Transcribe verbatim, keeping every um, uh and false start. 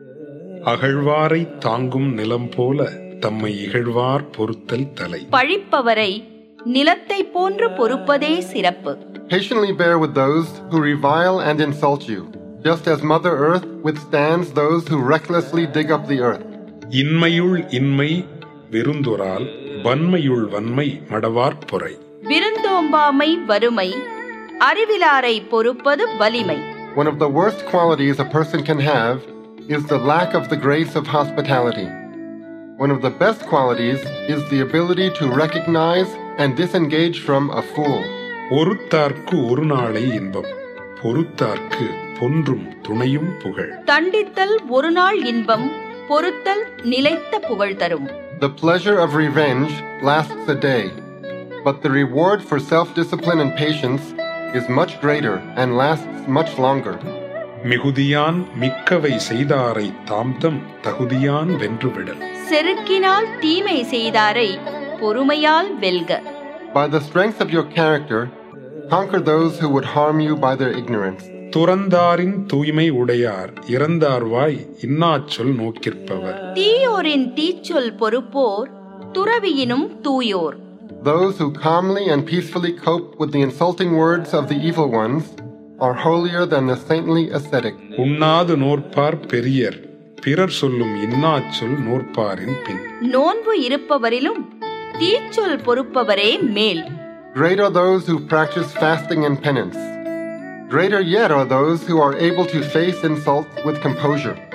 அகழ்வாரை தாங்கும் நிலம் போல தம்மை இகழ்வார் பொறுத்தல் தலை. பழிப்பவரை நிலத்தை போன்று பொறுப்பதே சிறப்பு. Patiently bear with those who revile and insult you, just as Mother Earth withstands those who recklessly dig up the earth. இன்மையுள் இன்மை விருந்தொரால் வன்மையுள் வன்மை மடவார் பொறை. விருந்தோம்பாமை வறுமை, அறிவிலாரை பொறுப்பது வலிமை. One of the worst qualities a person can have is the lack of the grace of hospitality. One of the best qualities is the ability to recognize and disengage from a fool. ஒருத்தார்க்கு ஒரு நாளை இன்பம், பொறுத்தார்க்கு பொன்றும் துணையும் புகழ். தண்டித்தல் ஒரு நாள் இன்பம், பொறுத்தல் நிலைத்த புகழ் தரும். The pleasure of revenge lasts a day, but the reward for self-discipline and patience is much greater and lasts much longer. மிகுதியான் மிக்கவை செய்தாரை தாம்தம் தகுதியான் வென்றுவிடல். செருக்கினால் தீமை செய்தாரை பொறுமையால் வெல்க. By the strength of your character, conquer those who would harm you by their ignorance. துறந்தாரின் தூய்மை உடையார் இறந்தார்வாய் இன்னாச்சொல் நோக்கிற்பவர். தீயோரின் தீச்சொல் பொறுப்போர் துறவியினும் தூயோர். Those who calmly and peacefully cope with the insulting words of the evil ones are holier than the saintly ascetic. உண்ணாது நோற்பார் பெரியர், பிறர் சொல்லும் இன்னாச்சொல் நோற்பாரின் பின். நோன்பு இருப்பவரிலும் தீச்சொல் பொறுப்பவரே மேல். Great are those who practice fasting and penance. Greater yet are those who are able to face insult with composure.